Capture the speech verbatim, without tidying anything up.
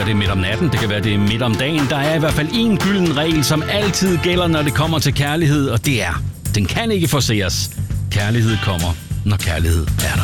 være, det er midt om natten, det kan være, det er midt om dagen. Der er i hvert fald en gylden regel, som altid gælder, når det kommer til kærlighed, og det er, den kan ikke forceres. Kærlighed kommer, når kærlighed er der.